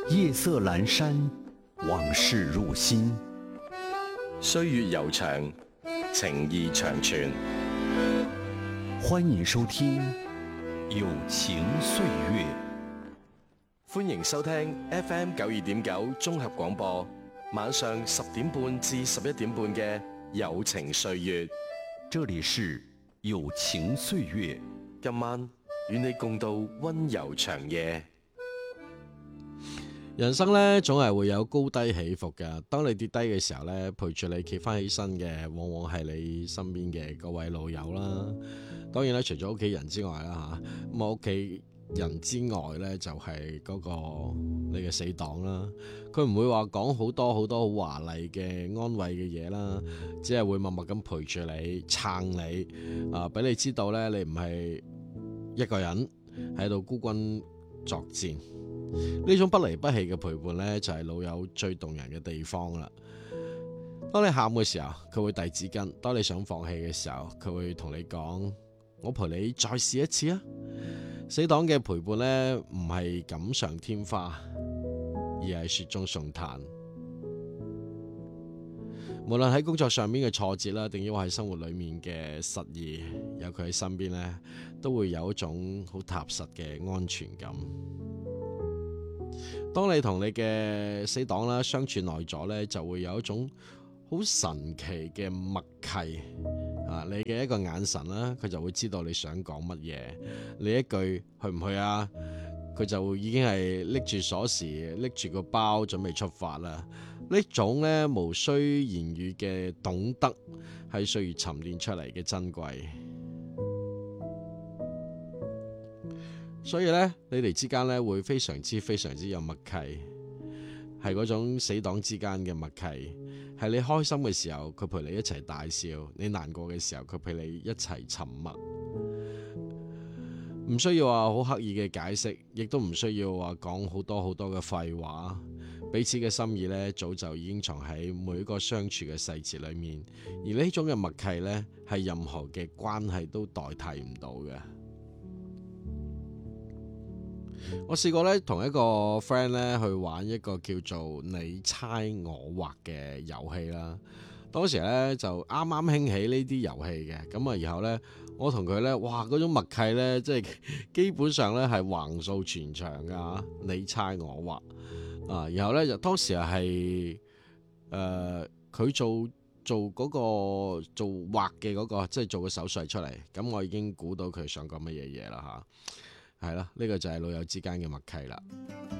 夜色闌珊，往事入心。 歲月悠長，情意長存。 歡迎收聽《友情歲月》。 歡迎收聽 FM 92.9綜合廣播，晚上10點半至11點半嘅《友情歲月》。 這裡是《友情歲月》， 今晚與你共度溫柔長夜。 人生咧總係會有高低起伏嘅，當你跌低嘅時候咧，陪住你企翻起身嘅，往往係你身邊嘅嗰位老友啦。當然啦，除咗屋企人之外啦嚇，咁屋企人之外咧就係嗰個你嘅死黨啦。佢唔會話講好多好多好華麗嘅安慰嘅嘢啦，只係會默默咁陪住你撐你，俾你知道咧你唔係一個人喺度孤軍作戰。呢種不離不棄嘅陪伴呢，就係老友最動人嘅地方啦。當你喊嘅時候，佢會遞紙巾；當你想放棄嘅時候，佢會同你講：我陪你再試一次啊！死黨嘅陪伴呢，唔係錦上添花，而係雪中送炭。無論喺工作上面嘅挫折啦，定抑或喺生活裏面嘅失意，有佢喺身邊呢，都會有一種好踏實嘅安全感。當你同你嘅死黨啦相處耐咗呢，就會有一種好神奇嘅默契啊！你嘅一個眼神啦，佢就會知道你想講乜嘢。你一句去唔去啊，佢就已經係拎住鎖匙，拎住個包準備出發啦。呢種呢，無需言語嘅懂得，係歲月沉澱出嚟嘅珍貴。所以咧，你哋之間咧會非常之有默契，係嗰種死黨之間嘅默契，係你開心嘅時候佢陪你一齊大笑，你難過嘅時候佢陪你一齊沉默，唔需要話好刻意嘅解釋，亦都唔需要話講好多嘅廢話，彼此嘅心意咧早就已經藏喺每一個相處嘅細節裏面，而呢種嘅默契咧係任何嘅關係都代替唔到嘅。我試過咧同一個 friend 咧去玩一個叫做你猜我畫嘅遊戲啦。當時咧就啱啱興起呢啲遊戲嘅，咁啊然後咧我同佢咧，哇嗰種默契咧，即係基本上咧係橫掃全場噶。你猜我畫啊，然後咧就當時係佢做嗰個做畫嘅嗰個，即係做個手勢出嚟，咁我已經估到佢想講乜嘢嘢啦吓。係啦，呢個就係老友之間嘅默契啦。